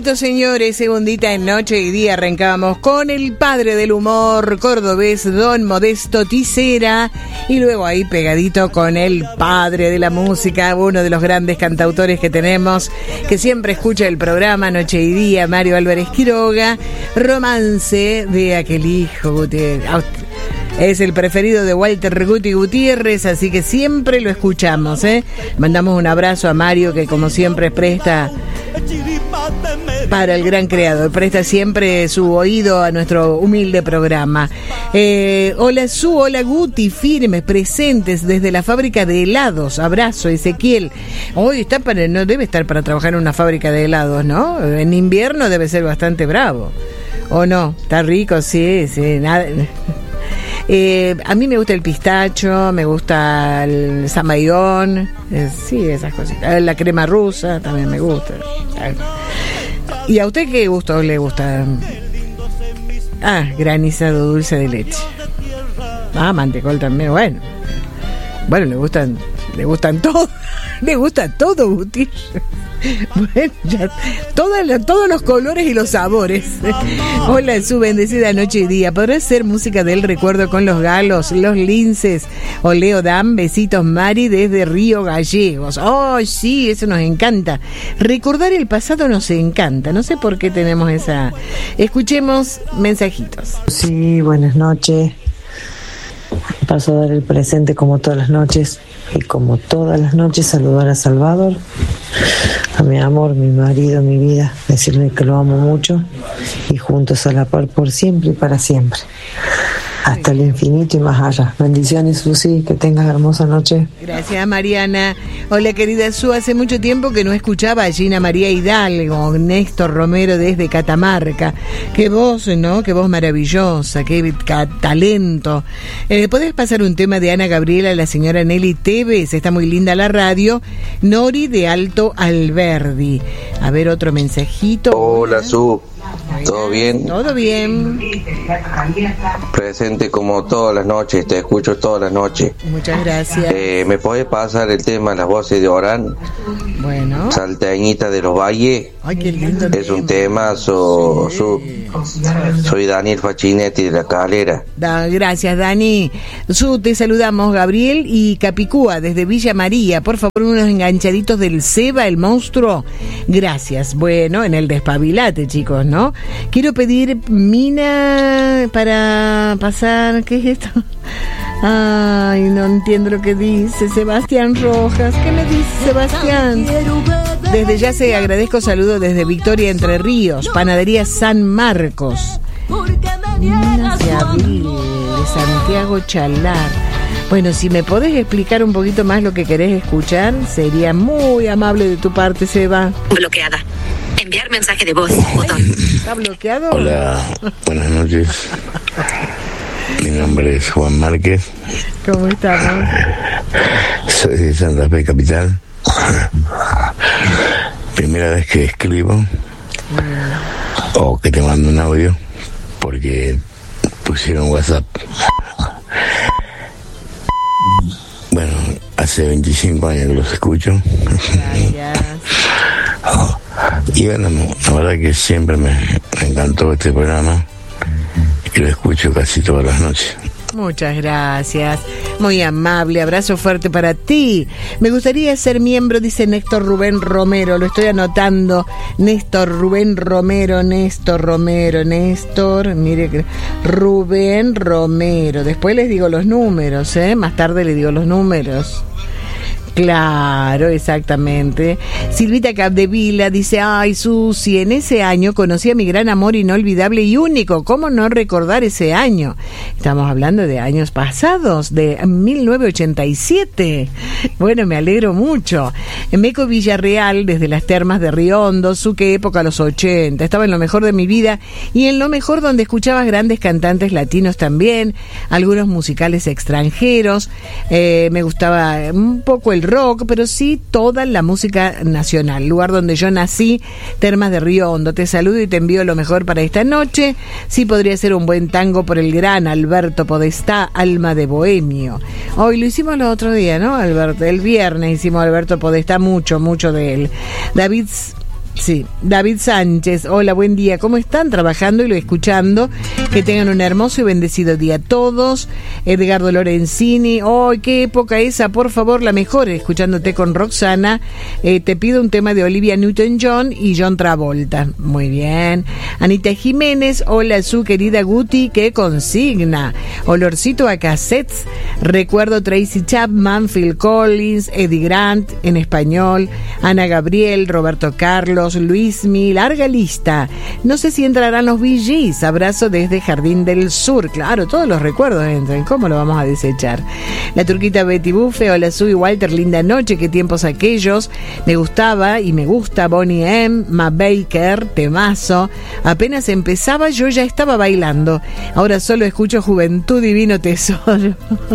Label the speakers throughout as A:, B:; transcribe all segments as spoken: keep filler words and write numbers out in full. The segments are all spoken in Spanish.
A: Listo, señores, segundita en Noche y Día arrancamos con el padre del humor cordobés, don Modesto Ticera, y luego ahí pegadito con el padre de la música, uno de los grandes cantautores que tenemos, que siempre escucha el programa Noche y Día, Mario Álvarez Quiroga, Romance de aquel hijo Gutiérrez. Es el preferido de Walter Guti Gutiérrez, así que siempre lo escuchamos, ¿eh? Mandamos un abrazo a Mario, que como siempre presta para el gran creador, presta siempre su oído a nuestro humilde programa. Eh, hola Su, hola Guti, firmes, presentes desde la fábrica de helados. Abrazo, Ezequiel. Hoy está para, no debe estar para trabajar en una fábrica de helados, ¿no? En invierno debe ser bastante bravo. ¿O no? Está rico, sí, sí, nada. Eh, a mí me gusta el pistacho, me gusta el zamballón, eh, sí, esas cositas. La crema rusa también me gusta. ¿Y a usted qué gusto le gusta? Ah, granizado dulce de leche. Ah, mantecol también, bueno. Bueno, le gustan, le gustan todo, le gusta todo, Guti. Bueno, ya, toda, todos los colores y los sabores. Hola, Su, bendecida noche y día. ¿Podrá ser música del recuerdo con los galos, los linces o Leo Dan? Besitos, Mari, desde Río Gallegos. Oh, sí, eso nos encanta. Recordar el pasado nos encanta. No sé por qué tenemos esa. Escuchemos mensajitos.
B: Sí, buenas noches. Paso a dar el presente como todas las noches. Y como todas las noches, saludar a Salvador, a mi amor, mi marido, mi vida, decirle que lo amo mucho y juntos a la par por siempre y para siempre, hasta el infinito y más allá. Bendiciones, Susi, que tengas hermosa noche.
A: Gracias, Mariana. Hola, querida Su, hace mucho tiempo que no escuchaba a Gina María Hidalgo, Néstor Romero desde Catamarca. Qué voz, ¿no? Qué voz maravillosa, qué talento. Eh, ¿Podés pasar un tema de Ana Gabriela, la señora Nelly Tevez? Está muy linda la radio. Nori de Alto Alberdi. A ver, otro mensajito.
C: Hola, Su. ¿Todo bien?
A: Todo bien.
C: Presente como todas las noches, te escucho todas las noches.
A: Muchas gracias.
C: Eh, ¿Me podés pasar el tema Las Voces de Orán?
A: Bueno.
C: Salteñita de los Valles.
A: Ay, qué lindo.
C: Es un tema, so, sí. su, soy Daniel Fachinetti de La Calera.
A: Da, gracias, Dani. Su, te saludamos, Gabriel y Capicúa desde Villa María. Por favor, unos enganchaditos del Seba, el monstruo. Gracias. Bueno, en el despabilate, chicos, ¿no? Quiero pedir Mina para pasar. ¿Qué es esto? Ay, no entiendo lo que dice Sebastián Rojas. ¿Qué me dice Sebastián? Desde ya se agradezco saludos desde Victoria, Entre Ríos, Panadería San Marcos. Minas de Abril, de Santiago Chalar. Bueno, si me podés explicar un poquito más lo que querés escuchar, sería muy amable de tu parte, Seba.
D: Bloqueada. Enviar mensaje de voz. Botón.
A: ¿Está bloqueado?
E: Hola, buenas noches. Mi nombre es Juan Márquez.
A: ¿Cómo estamos?
E: Soy de Santa Fe Capital. Primera vez que escribo mm. o que te mando un audio porque pusieron WhatsApp. Bueno, hace veinticinco años que los escucho.
A: Gracias.
E: Y bueno, la verdad que siempre me encantó este programa y lo escucho casi todas las noches.
A: Muchas gracias, muy amable, abrazo fuerte para ti. Me gustaría ser miembro, dice Néstor Rubén Romero, lo estoy anotando. Néstor Rubén Romero, Néstor Romero, Néstor, mire, Rubén Romero. Después les digo los números, ¿eh? Más tarde les digo los números. Claro, exactamente. Silvita Capdevila dice, ay, Susi, en ese año conocí a mi gran amor inolvidable y único. ¿Cómo no recordar ese año? Estamos hablando de años pasados, de mil novecientos ochenta y siete. Bueno, me alegro mucho. Meco Villarreal, desde las termas de Río Hondo, su qué época, los ochenta. Estaba en lo mejor de mi vida y en lo mejor donde escuchabas grandes cantantes latinos también, algunos musicales extranjeros. Eh, me gustaba un poco el rock, pero sí toda la música nacional. Lugar donde yo nací, Termas de Río Hondo. Te saludo y te envío lo mejor para esta noche. Sí podría ser un buen tango por el gran Alberto Podestá, Alma de Bohemio. Hoy lo hicimos el otro día, ¿no, Alberto? El viernes hicimos Alberto Podestá, mucho, mucho de él. David Sí, David Sánchez, hola, buen día, ¿cómo están? Trabajando y lo escuchando, que tengan un hermoso y bendecido día todos. Edgardo Lorenzini, oh, qué época esa, por favor, la mejor, escuchándote con Roxana. Eh, te pido un tema de Olivia Newton-John y John Travolta. Muy bien. Anita Jiménez, hola, su querida Guti, qué consigna. Olorcito a cassettes, recuerdo Tracy Chapman, Phil Collins, Eddie Grant en español, Ana Gabriel, Roberto Carlos, Luismi, larga lista. No sé si entrarán los Bee Gees. Abrazo desde Jardín del Sur. Claro, todos los recuerdos entran. ¿Cómo lo vamos a desechar? La turquita Betty Buffe, hola Sue y Walter, linda noche, qué tiempos aquellos. Me gustaba y me gusta Bonnie M, Ma Baker, temazo. Apenas empezaba yo ya estaba bailando. Ahora solo escucho Juventud Divino Tesoro.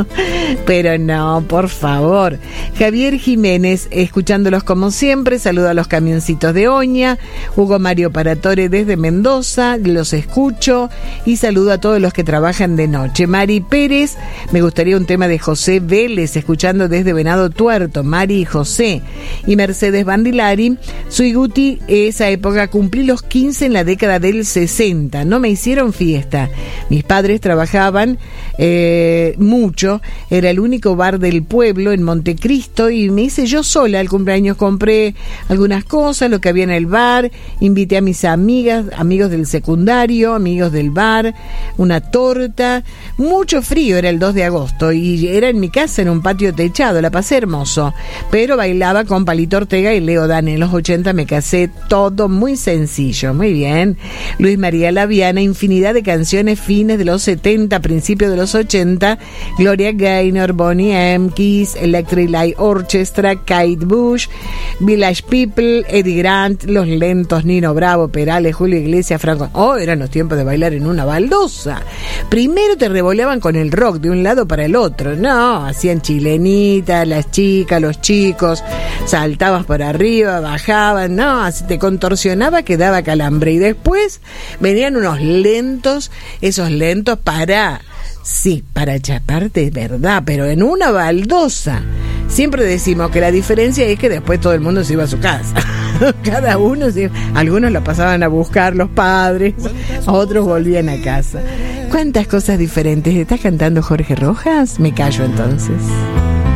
A: Pero no, por favor. Javier Jiménez, escuchándolos como siempre. Saludo a los camioncitos de Oña. Hugo Mario Paratore desde Mendoza, los escucho y saludo a todos los que trabajan de noche. Mari Pérez, me gustaría un tema de José Vélez, escuchando desde Venado Tuerto, Mari y José. Y Mercedes Bandilari, soy Guti, esa época cumplí los quince en la década del sesenta, no me hicieron fiesta. Mis padres trabajaban eh, mucho, era el único bar del pueblo en Montecristo y me hice yo sola el cumpleaños, compré algunas cosas, lo que había en el bar, invité a mis amigas, amigos del secundario, amigos del bar, una torta, mucho frío, era el dos de agosto y era en mi casa en un patio techado, la pasé hermoso, pero bailaba con Palito Ortega y Leo Dan. En los ochenta me casé, todo muy sencillo, muy bien. Luis María Laviana, infinidad de canciones fines de los setenta, principios de los ochenta, Gloria Gaynor, Bonnie M, Kiss, Electric Light Orchestra, Kate Bush, Village People, Eddie Grant, Los Lentos, Nino Bravo, Perales, Julio Iglesias, Franco. Oh, eran los tiempos de bailar en una baldosa. Primero te revoleaban con el rock de un lado para el otro. No, hacían chilenita, las chicas, los chicos, saltabas por arriba, bajaban, no, así te contorsionaba que daba calambre. Y después venían unos lentos, esos lentos para... Sí, para chaparte, es verdad, pero en una baldosa. Siempre decimos que la diferencia es que después todo el mundo se iba a su casa. Cada uno, se... algunos la pasaban a buscar los padres, otros volvían a casa. ¿Cuántas cosas diferentes? ¿Estás cantando Jorge Rojas? Me callo entonces.